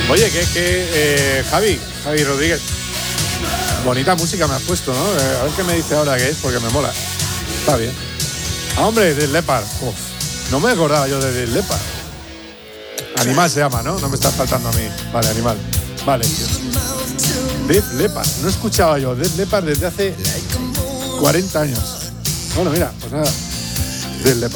Oye, Javi Rodríguez, bonita música me has puesto, ¿no? A ver qué me dice ahora que es, porque me mola. Está bien. Ah, hombre, Def Leppard. Uf, no me acordaba yo de Def Leppard. Animal se llama, ¿no? No me está faltando a mí. Vale, Animal. Vale. Def Leppard. No escuchaba yo Def Leppard desde hace 40 años. Bueno, mira, pues nada. Def Leppard.